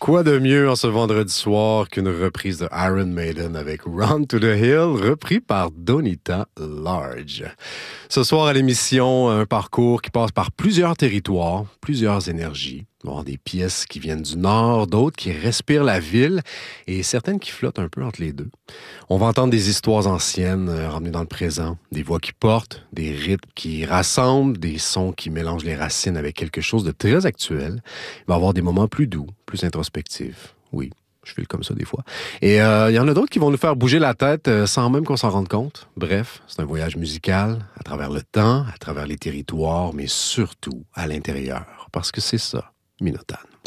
Quoi de mieux en ce vendredi soir qu'une reprise de Iron Maiden avec Run to the Hill, repris par Donita Large. Ce soir à l'émission, un parcours qui passe par plusieurs territoires, plusieurs énergies. Il va y avoir des pièces qui viennent du nord, d'autres qui respirent la ville et certaines qui flottent un peu entre les deux. On va entendre des histoires anciennes ramenées dans le présent, des voix qui portent, des rythmes qui rassemblent, des sons qui mélangent les racines avec quelque chose de très actuel. Il va y avoir des moments plus doux, plus introspectifs. Oui, je file comme ça des fois. Et il y en a d'autres qui vont nous faire bouger la tête sans même qu'on s'en rende compte. Bref, c'est un voyage musical à travers le temps, à travers les territoires, mais surtout à l'intérieur. Parce que c'est ça, Minotane.